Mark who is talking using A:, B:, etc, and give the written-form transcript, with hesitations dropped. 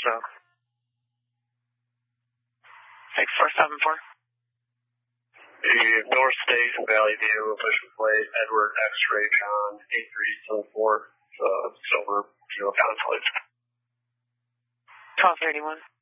A: so. 6474.
B: The North State Valley View official plate Edward X-Ray John 8374 silver Kilo conflict.
A: 1231.